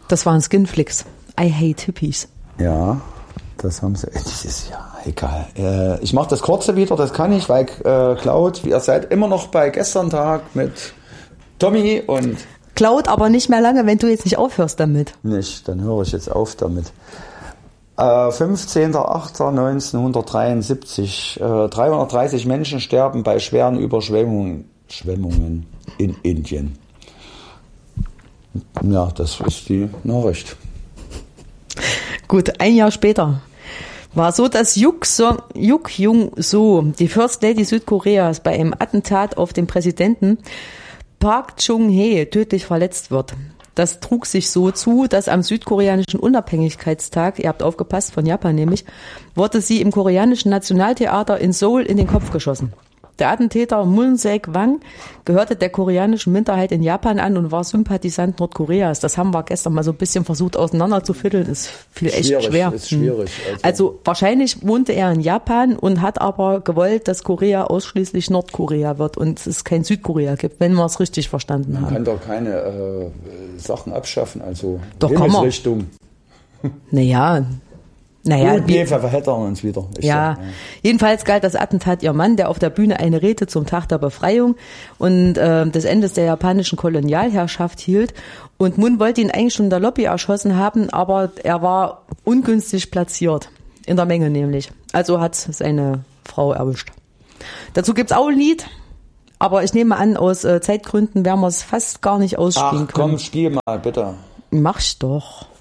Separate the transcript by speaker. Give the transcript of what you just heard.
Speaker 1: Das waren Skinflicks. I hate Hippies.
Speaker 2: Ja, das haben sie. Das ist ja egal. Ich mache das Kurze wieder, das kann ich, weil Cloud, ihr seid immer noch bei gestern Tag mit Tommy und...
Speaker 1: Cloud aber nicht mehr lange, wenn du jetzt nicht aufhörst damit.
Speaker 2: Nicht, dann höre ich jetzt auf damit. 15.08.1973. 330 Menschen sterben bei schweren Überschwemmungen in Indien. Ja, das ist die Nachricht.
Speaker 1: Gut, ein Jahr später war so, dass Yuk Jung-so, die First Lady Südkoreas, bei einem Attentat auf den Präsidenten Park Chung-hee tödlich verletzt wird. Das trug sich so zu, dass am südkoreanischen Unabhängigkeitstag, ihr habt aufgepasst, von Japan nämlich, wurde sie im koreanischen Nationaltheater in Seoul in den Kopf geschossen. Der Attentäter Moon Jae-kwang gehörte der koreanischen Minderheit in Japan an und war Sympathisant Nordkoreas. Das haben wir gestern mal so ein bisschen versucht auseinanderzufiddeln. Ist viel echt schwer.
Speaker 2: Ist schwierig.
Speaker 1: Also wahrscheinlich wohnte er in Japan und hat aber gewollt, dass Korea ausschließlich Nordkorea wird und es kein Südkorea gibt, wenn wir es richtig verstanden haben.
Speaker 2: Man kann doch keine Sachen abschaffen, also
Speaker 1: doch,
Speaker 2: Himmelsrichtung.
Speaker 1: Naja,
Speaker 2: gut, wir verheddern uns wieder.
Speaker 1: Ja, jedenfalls galt das Attentat ihr Mann, der auf der Bühne eine Rede zum Tag der Befreiung und des Endes der japanischen Kolonialherrschaft hielt. Und Moon wollte ihn eigentlich schon in der Lobby erschossen haben, aber er war ungünstig platziert. In der Menge nämlich. Also hat seine Frau erwischt. Dazu gibt's auch ein Lied, aber ich nehme an, aus Zeitgründen werden wir es fast gar nicht ausspielen können.
Speaker 2: Ach komm, spiel mal, bitte.
Speaker 1: Mach's doch.